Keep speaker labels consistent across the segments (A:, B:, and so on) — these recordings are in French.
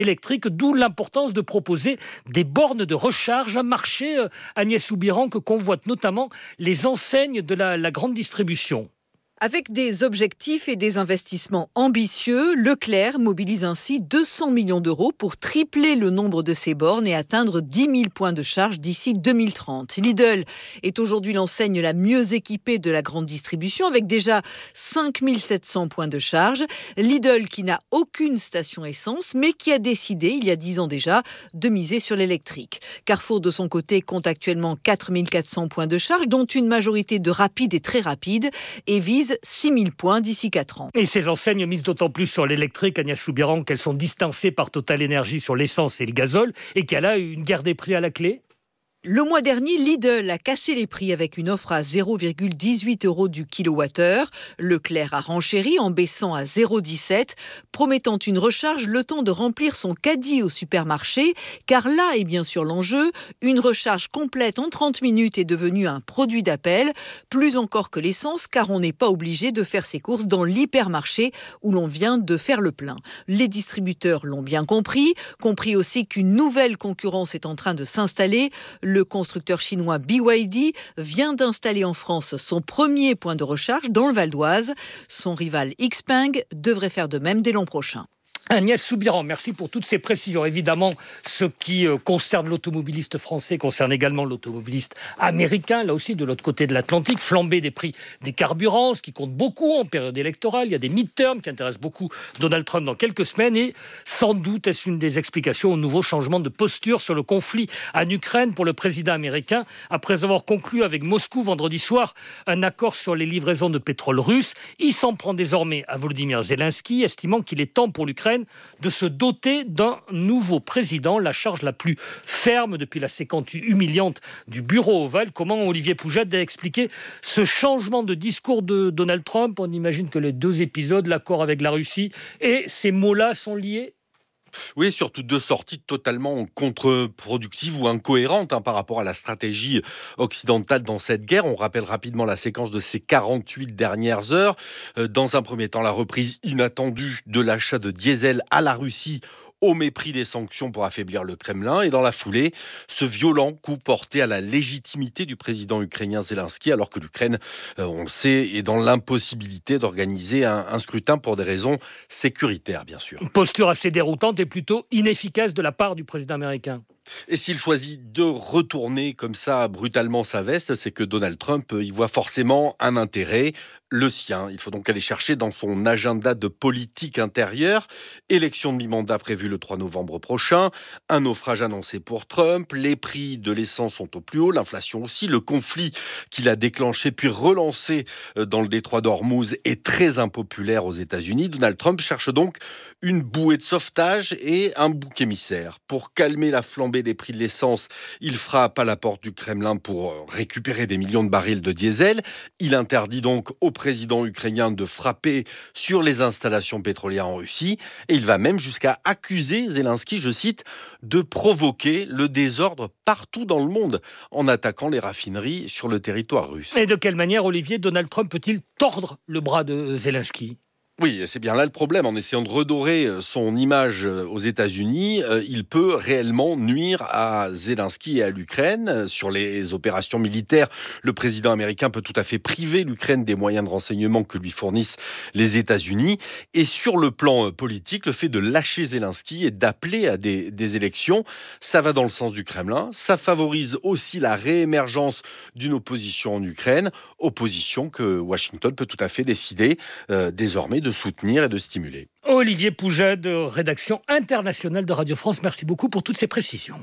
A: électrique, d'où l'importance de proposer des bornes de recharge, un marché, Agnès Soubiran, que convoitent notamment les enseignes de la grande distribution.
B: Avec des objectifs et des investissements ambitieux, Leclerc mobilise ainsi 200 millions d'euros pour tripler le nombre de ses bornes et atteindre 10 000 points de charge d'ici 2030. Lidl est aujourd'hui l'enseigne la mieux équipée de la grande distribution avec déjà 5 700 points de charge. Lidl qui n'a aucune station essence mais qui a décidé, il y a 10 ans déjà, de miser sur l'électrique. Carrefour de son côté compte actuellement 4 400 points de charge dont une majorité de rapides et très rapides et vise 6 000 points d'ici 4 ans.
A: Et ces enseignes misent d'autant plus sur l'électrique, Agnès Soubiran, qu'elles sont distancées par Total Énergie sur l'essence et le gazole et qu'il y a là une guerre des prix à la clé.
B: Le mois dernier, Lidl a cassé les prix avec une offre à 0,18 € du kilowattheure. Leclerc a renchéri en baissant à 0,17, promettant une recharge le temps de remplir son caddie au supermarché. Car là est bien sûr l'enjeu, une recharge complète en 30 minutes est devenue un produit d'appel, plus encore que l'essence car on n'est pas obligé de faire ses courses dans l'hypermarché où l'on vient de faire le plein. Les distributeurs l'ont bien compris aussi qu'une nouvelle concurrence est en train de s'installer. Le constructeur chinois BYD vient d'installer en France son premier point de recharge dans le Val d'Oise. Son rival Xpeng devrait faire de même dès l'an prochain.
A: Agnès Soubiran, merci pour toutes ces précisions. Évidemment, ce qui concerne l'automobiliste français concerne également l'automobiliste américain, là aussi de l'autre côté de l'Atlantique. Flambée des prix des carburants, ce qui compte beaucoup en période électorale. Il y a des midterms qui intéressent beaucoup Donald Trump dans quelques semaines et sans doute est-ce une des explications au nouveau changement de posture sur le conflit en Ukraine pour le président américain. Après avoir conclu avec Moscou vendredi soir un accord sur les livraisons de pétrole russe, il s'en prend désormais à Volodymyr Zelensky, estimant qu'il est temps pour l'Ukraine de se doter d'un nouveau président, la charge la plus ferme depuis la séquence humiliante du bureau ovale. Comment Olivier Poujade a expliqué ce changement de discours de Donald Trump? On imagine que les deux épisodes, l'accord avec la Russie et ces mots-là sont liés.
C: Oui, surtout deux sorties totalement contre-productives ou incohérentes par rapport à la stratégie occidentale dans cette guerre. On rappelle rapidement la séquence de ces 48 dernières heures. Dans un premier temps, la reprise inattendue de l'achat de diesel à la Russie au mépris des sanctions pour affaiblir le Kremlin. Et dans la foulée, ce violent coup porté à la légitimité du président ukrainien Zelensky, alors que l'Ukraine, on le sait, est dans l'impossibilité d'organiser un scrutin pour des raisons sécuritaires, bien sûr.
A: Une posture assez déroutante et plutôt inefficace de la part du président américain.
C: Et s'il choisit de retourner comme ça brutalement sa veste, c'est que Donald Trump y voit forcément un intérêt, le sien. Il faut donc aller chercher dans son agenda de politique intérieure. Élection de mi-mandat prévue le 3 novembre prochain, un naufrage annoncé pour Trump, les prix de l'essence sont au plus haut, l'inflation aussi, le conflit qu'il a déclenché puis relancé dans le détroit d'Ormuz est très impopulaire aux États-Unis. Donald Trump cherche donc une bouée de sauvetage et un bouc émissaire. Pour calmer la flambée des prix de l'essence, il frappe à la porte du Kremlin pour récupérer des millions de barils de diesel. Il interdit donc au président ukrainien de frapper sur les installations pétrolières en Russie. Et il va même jusqu'à accuser Zelensky, je cite, de provoquer le désordre partout dans le monde en attaquant les raffineries sur le territoire russe.
A: Et de quelle manière, Olivier, Donald Trump peut-il tordre le bras de Zelensky ?
C: Oui, c'est bien là le problème. En essayant de redorer son image aux États-Unis, il peut réellement nuire à Zelensky et à l'Ukraine. Sur les opérations militaires, le président américain peut tout à fait priver l'Ukraine des moyens de renseignement que lui fournissent les États-Unis. Et sur le plan politique, le fait de lâcher Zelensky et d'appeler à des élections, ça va dans le sens du Kremlin. Ça favorise aussi la réémergence d'une opposition en Ukraine, opposition que Washington peut tout à fait décider désormais de soutenir et de stimuler.
A: Olivier Poujade, rédaction internationale de Radio France. Merci beaucoup pour toutes ces précisions.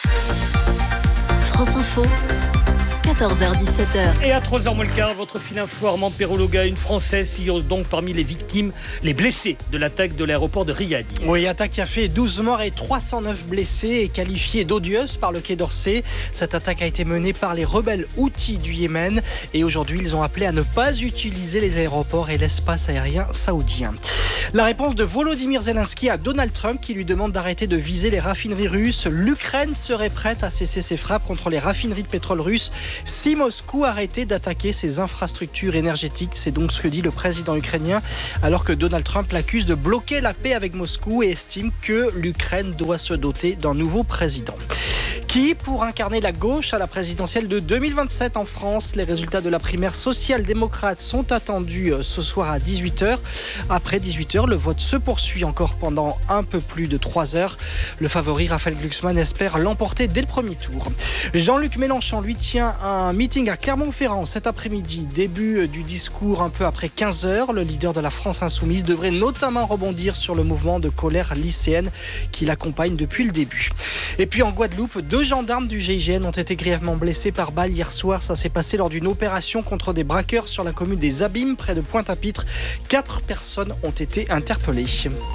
D: France Info, 14h-17h.
A: Et à 3h moins le quart, votre fil info Armand Perrologa, une Française figure donc parmi les victimes, les blessés de l'attaque de l'aéroport de Riyad.
E: Oui, attaque qui a fait 12 morts et 309 blessés et qualifiée d'odieuse par le Quai d'Orsay. Cette attaque a été menée par les rebelles Houthis du Yémen et aujourd'hui ils ont appelé à ne pas utiliser les aéroports et l'espace aérien saoudien. La réponse de Volodymyr Zelensky à Donald Trump qui lui demande d'arrêter de viser les raffineries russes. L'Ukraine serait prête à cesser ses frappes contre les raffineries de pétrole russes Si Moscou arrêtait d'attaquer ses infrastructures énergétiques, c'est donc ce que dit le président ukrainien, alors que Donald Trump l'accuse de bloquer la paix avec Moscou et estime que l'Ukraine doit se doter d'un nouveau président. Qui pour incarner la gauche à la présidentielle de 2027 en France? Les résultats de la primaire social-démocrate sont attendus ce soir à 18h. Après 18h, le vote se poursuit encore pendant un peu plus de 3 heures. Le favori Raphaël Glucksmann espère l'emporter dès le premier tour. Jean-Luc Mélenchon, lui, tient un meeting à Clermont-Ferrand cet après-midi. Début du discours un peu après 15h. Le leader de la France Insoumise devrait notamment rebondir sur le mouvement de colère lycéenne qui l'accompagne depuis le début. Et puis en Guadeloupe, 2 gendarmes du GIGN ont été grièvement blessés par balle hier soir. Ça s'est passé lors d'une opération contre des braqueurs sur la commune des Abîmes, près de Pointe-à-Pitre. 4 personnes ont été interpellées.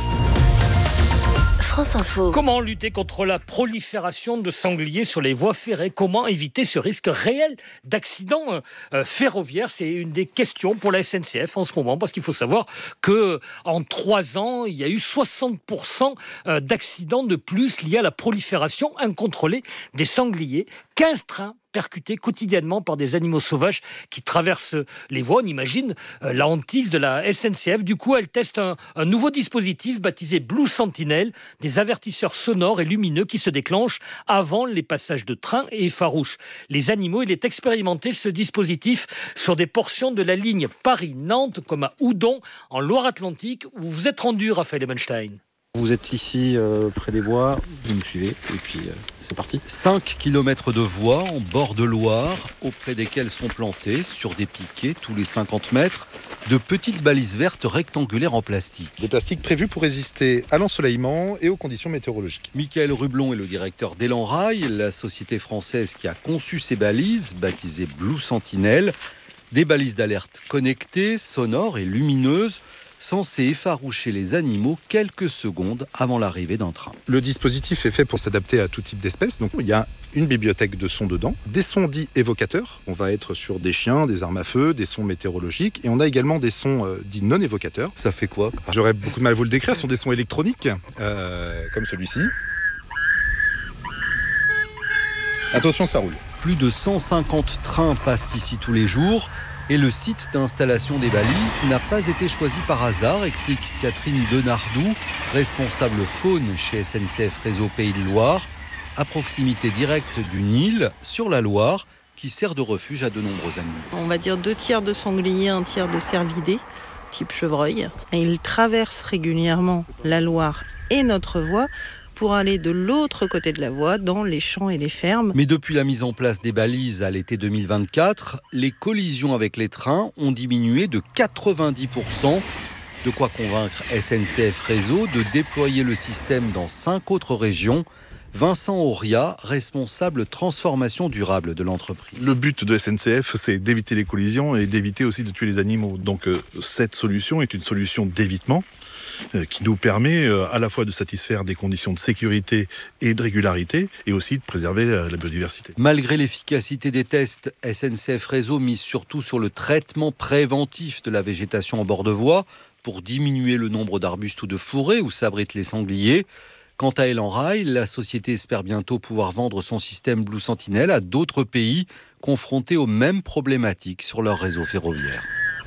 D: France Info.
A: Comment lutter contre la prolifération de sangliers sur les voies ferrées? Comment éviter ce risque réel d'accident ferroviaire? C'est une des questions pour la SNCF en ce moment, parce qu'il faut savoir qu'en 3 ans, il y a eu 60% d'accidents de plus liés à la prolifération incontrôlée des sangliers. 15 trains percutés quotidiennement par des animaux sauvages qui traversent les voies. On imagine la hantise de la SNCF. Du coup, elle teste un nouveau dispositif baptisé Blue Sentinel, des avertisseurs sonores et lumineux qui se déclenchent avant les passages de trains et effarouchent les animaux. Il est expérimenté, ce dispositif, sur des portions de la ligne Paris-Nantes, comme à Houdon, en Loire-Atlantique, où vous êtes rendu, Raphaël Ebenstein.
F: Vous êtes ici près des voies, vous me suivez et puis c'est parti.
C: 5 km de voies en bord de Loire, auprès desquelles sont plantées, sur des piquets tous les 50 mètres, de petites balises vertes rectangulaires en plastique.
G: Des plastiques prévus pour résister à l'ensoleillement et aux conditions météorologiques.
C: Michael Rublon est le directeur d'Élan Rail, la société française qui a conçu ces balises, baptisées Blue Sentinel. Des balises d'alerte connectées, sonores et lumineuses, censé effaroucher les animaux quelques secondes avant l'arrivée d'un train.
G: Le dispositif est fait pour s'adapter à tout type d'espèces. Donc il y a une bibliothèque de sons dedans, des sons dits évocateurs. On va être sur des chiens, des armes à feu, des sons météorologiques. Et on a également des sons dits non évocateurs.
C: Ça fait quoi?
G: J'aurais beaucoup de mal à vous le décrire. Ce sont des sons électroniques, comme celui-ci. Attention, ça roule.
C: Plus de 150 trains passent ici tous les jours. Et le site d'installation des balises n'a pas été choisi par hasard, explique Catherine Denardou, responsable faune chez SNCF Réseau Pays de Loire, à proximité directe du Nil, sur la Loire, qui sert de refuge à de nombreux animaux.
H: On va dire 2 tiers de sangliers, 1 tiers de cervidés, type chevreuil. Et ils traversent régulièrement la Loire et notre voie pour aller de l'autre côté de la voie, dans les champs et les fermes.
C: Mais depuis la mise en place des balises à l'été 2024, les collisions avec les trains ont diminué de 90%. De quoi convaincre SNCF Réseau de déployer le système dans 5 autres régions. Vincent Auria, responsable transformation durable de l'entreprise.
G: Le but de SNCF, c'est d'éviter les collisions et d'éviter aussi de tuer les animaux. Donc cette solution est une solution d'évitement qui nous permet à la fois de satisfaire des conditions de sécurité et de régularité et aussi de préserver la biodiversité.
C: Malgré l'efficacité des tests, SNCF Réseau mise surtout sur le traitement préventif de la végétation en bord de voie pour diminuer le nombre d'arbustes ou de fourrés où s'abritent les sangliers. Quant à Élan Rail, la société espère bientôt pouvoir vendre son système Blue Sentinel à d'autres pays confrontés aux mêmes problématiques sur leur réseau ferroviaire.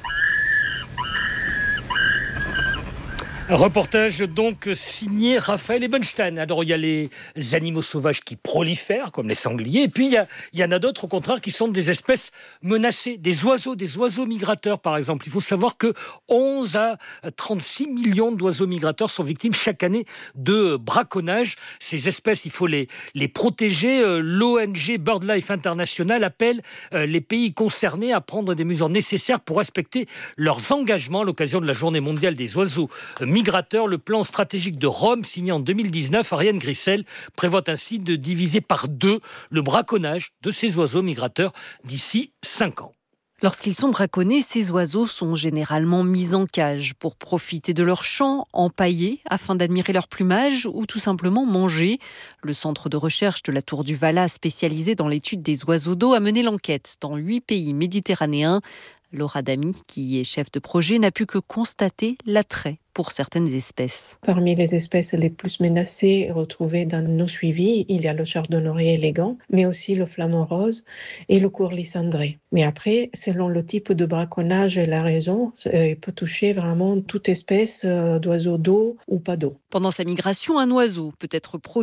A: Un reportage donc signé Raphaël Ebenstein. Alors il y a les animaux sauvages qui prolifèrent, comme les sangliers, et puis il y en a d'autres au contraire qui sont des espèces menacées, des oiseaux migrateurs par exemple. Il faut savoir que 11 à 36 millions d'oiseaux migrateurs sont victimes chaque année de braconnage. Ces espèces, il faut les protéger. L'ONG BirdLife International appelle les pays concernés à prendre des mesures nécessaires pour respecter leurs engagements à l'occasion de la Journée mondiale des oiseaux migrateurs. Le plan stratégique de Rome, signé en 2019, Ariane Grissel, prévoit ainsi de diviser par 2 le braconnage de ces oiseaux migrateurs d'ici 5 ans.
B: Lorsqu'ils sont braconnés, ces oiseaux sont généralement mis en cage pour profiter de leur chant, empaillés afin d'admirer leur plumage ou tout simplement manger. Le centre de recherche de la Tour du Valas, spécialisé dans l'étude des oiseaux d'eau, a mené l'enquête dans 8 pays méditerranéens. Laura Damy, qui est chef de projet, n'a pu que constater l'attrait pour certaines espèces.
D: Parmi les espèces les plus menacées retrouvées dans nos suivis, il y a le chardonneret élégant, mais aussi le flamant rose et le courlis cendré. Mais après, selon le type de braconnage et la raison, il peut toucher vraiment toute espèce d'oiseaux d'eau ou pas d'eau.
B: Pendant sa migration, un oiseau peut être